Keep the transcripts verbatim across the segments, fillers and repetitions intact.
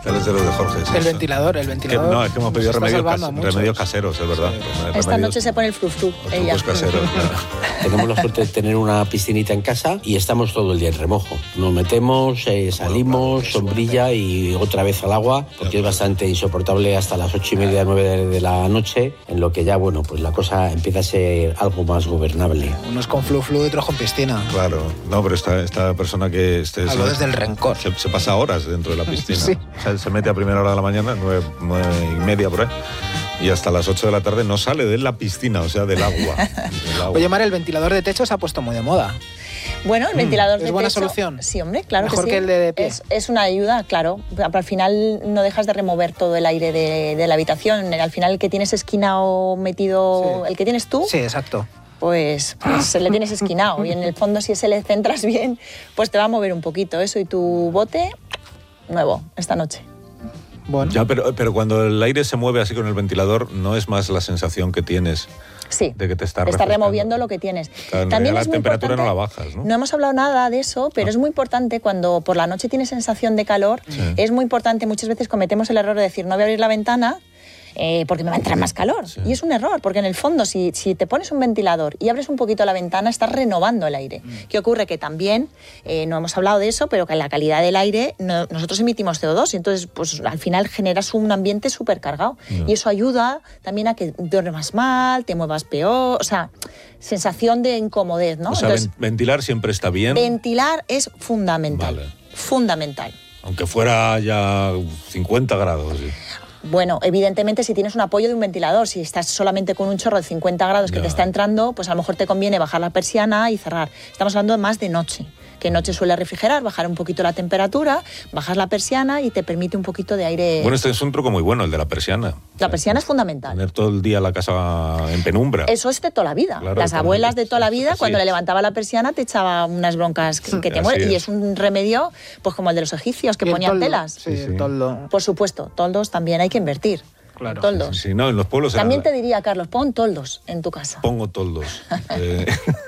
Eres de los de Jorge. Sí, el eso. ventilador, el ventilador. Que, no, es que hemos pedido remedios, cas- remedios caseros, es verdad. Sí. Remedios, Esta noche se pone el frufru, ella. caseros, claro. Tenemos la suerte de tener una piscinita en casa y estamos todo el día en remojo. Nos metemos, eh, salimos, bueno, sombrilla y otra vez al agua, porque es bastante insoportable hasta las ocho y media, nueve de, de la noche, en lo que ya, bueno, pues la cosa empieza a ser algo más gobernable. Unos con flu-flu y otros con piscina. Claro, no, pero esta, esta persona que... Este, Algo desde el rencor. Se, se pasa horas dentro de la piscina. Sí. O sea, se mete a primera hora de la mañana, nueve, nueve y media por ahí, y hasta las ocho de la tarde no sale de la piscina, o sea, del agua. Del agua. Oye, Mar, el ventilador de techo se ha puesto muy de moda. Bueno, el ventilador ¿Es de buena techo, solución? Sí, hombre, claro Mejor que sí. que el de, de pie. Es, es una ayuda, claro. Pero al final no dejas de remover todo el aire de, de la habitación. Al final el que tienes esquinado metido, Sí. el que tienes tú, Sí, exacto. pues, pues se le tienes esquinado. Y en el fondo, si se le centras bien, pues te va a mover un poquito eso. Y tu bote, nuevo, esta noche. Bueno. Ya, pero, pero cuando el aire se mueve así con el ventilador, no es más la sensación que tienes Sí, de que te está está refrescando. removiendo lo que tienes. Claro, También la es muy temperatura no la importante- bajas, ¿no? No hemos hablado nada de eso, pero Ah. es muy importante cuando por la noche tienes sensación de calor, Sí. es muy importante, muchas veces cometemos el error de decir no voy a abrir la ventana eh, porque me va a entrar más calor. Sí. Y es un error, porque en el fondo si, si te pones un ventilador y abres un poquito la ventana, estás renovando el aire. Mm. ¿Qué ocurre? Que también, eh, no hemos hablado de eso, pero que la calidad del aire, no- nosotros emitimos C O dos, y entonces pues al final generas un ambiente súper cargado. Ya. Y eso ayuda también a que duermas mal, te muevas peor, o sea, sensación de incomodez, ¿no? O sea, Entonces, ven- ventilar siempre está bien, ventilar es fundamental. Vale. Fundamental. aunque fuera ya cincuenta grados. Sí. Bueno, evidentemente si tienes un apoyo de un ventilador, si estás solamente con un chorro de cincuenta grados que Ya. te está entrando, pues a lo mejor te conviene bajar la persiana y cerrar. Estamos hablando más de noche, que noche suele refrigerar, bajar un poquito la temperatura, bajas la persiana y te permite un poquito de aire. Bueno, este es un truco muy bueno, el de la persiana. La persiana es fundamental. Tener todo el día la casa en penumbra. Eso es de toda la vida. Claro, Las toda la abuelas vida. de toda la vida, Así cuando es. le levantaba la persiana, te echaba unas broncas que, que te Así mueren. Y es. es un remedio, pues como el de los egipcios, que Y el ponían toldo. telas. Sí, Sí, sí. el toldo. Por supuesto, toldos también hay que invertir. Claro. Toldos. Sí, sí, no, en los pueblos era- También te diría, Carlos, pon toldos en tu casa. pongo toldos. Eh,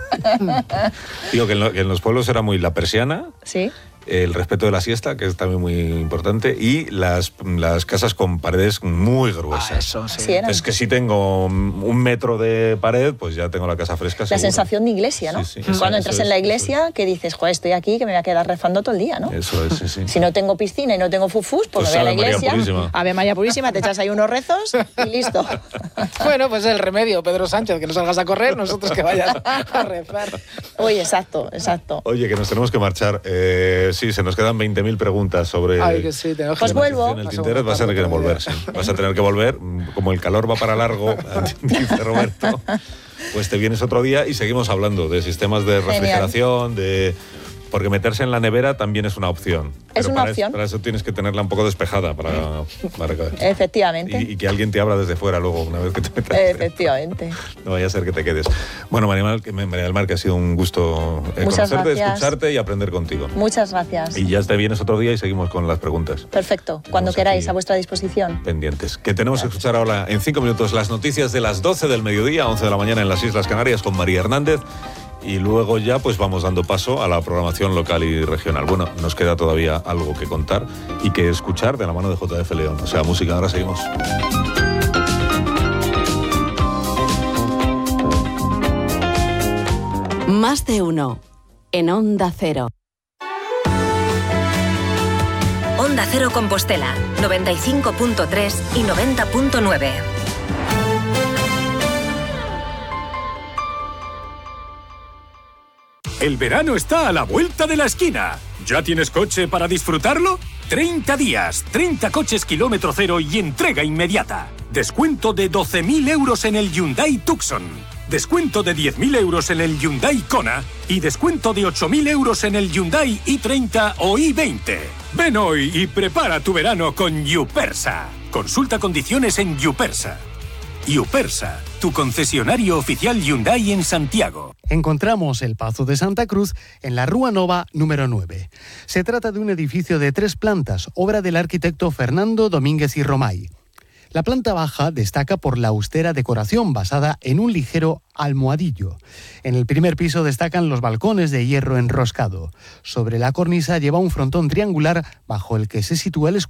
digo que en, lo- que en los pueblos era muy la persiana, ¿Sí? el respeto de la siesta, que es también muy importante, y las, las casas con paredes muy Ah, gruesas. eso, sí. Sí, era. Es que si tengo un metro de pared, pues ya tengo la casa fresca. La seguro. sensación de iglesia, ¿no? Sí, sí, eso- Cuando eso entras es, en la eso iglesia, que dices, joder, estoy aquí, que me voy a quedar rezando todo el día, ¿no? Eso es, sí, sí. Si no tengo piscina y no tengo fufús, pues, Pues me voy a la Ave María iglesia. Purísima. Ave María Purísima, te echas ahí unos rezos y listo. Bueno, pues el remedio, Pedro Sánchez, que no salgas a correr, nosotros que vayas a rezar. Uy, exacto, exacto. Oye, que nos tenemos que marchar. Eh, sí, se nos quedan veinte mil preguntas sobre... Ay, que sí, tenemos que Pues ir. vuelvo. En el tintero vas a tener que volver, sí. Vas a tener que volver. Como el calor va para largo, dice Roberto, pues te vienes otro día y seguimos hablando de sistemas de Genial. refrigeración, de... Porque meterse en la nevera también es una opción. Es una para opción. Eso, para eso tienes que tenerla un poco despejada. Para, para que- Efectivamente. y, y que alguien te abra desde fuera luego, una vez que te metas. dentro. Efectivamente. No vaya a ser que te quedes. Bueno, María del Mar, que- María del Mar, que ha sido un gusto eh, Muchas conocerte, gracias. escucharte y aprender contigo. Muchas gracias. Y ya te vienes otro día y seguimos con las preguntas Perfecto. Cuando Tenemos queráis, aquí- a vuestra disposición. pendientes. Que tenemos que escuchar ahora en cinco minutos las noticias de las doce del mediodía, once de la mañana en las Islas Canarias con María Hernández. Y luego ya pues vamos dando paso a la programación local y regional. Bueno, nos queda todavía algo que contar y que escuchar de la mano de J F León. O sea, música, ahora seguimos. Más de uno en Onda Cero. Onda Cero Compostela, noventa y cinco punto tres y noventa punto nueve. El verano está a la vuelta de la esquina. ¿Ya tienes coche para disfrutarlo? treinta días, treinta coches kilómetro cero y entrega inmediata. Descuento de doce mil euros en el Hyundai Tucson. Descuento de diez mil euros en el Hyundai Kona. Y descuento de ocho mil euros en el Hyundai i treinta o i veinte. Ven hoy y prepara tu verano con Yupersa. Consulta condiciones en Yupersa. Yupersa, tu concesionario oficial Hyundai en Santiago. Encontramos el Pazo de Santa Cruz en la Rúa Nova número nueve. Se trata de un edificio de tres plantas, obra del arquitecto Fernando Domínguez y Romay. La planta baja destaca por la austera decoración basada en un ligero almohadillo. En el primer piso destacan los balcones de hierro enroscado. Sobre la cornisa lleva un frontón triangular bajo el que se sitúa el escudo